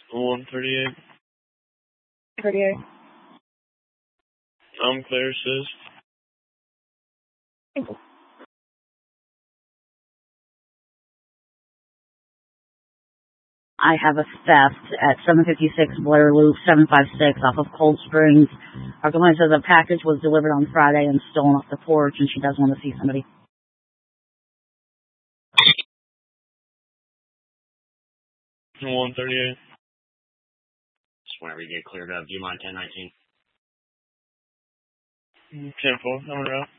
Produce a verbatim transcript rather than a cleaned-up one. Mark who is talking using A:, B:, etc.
A: one thirty-eight.
B: thirty-eight.
A: I'm clear, sis.
C: I have a theft at seven fifty-six Blair Loop, seven five six off of Cold Springs. Our client says a package was delivered on Friday and stolen off the porch, and she does want to see somebody.
A: one thirty-eight.
D: Just whenever you get cleared up, do you mind ten nineteen?
A: ten four, I'm around.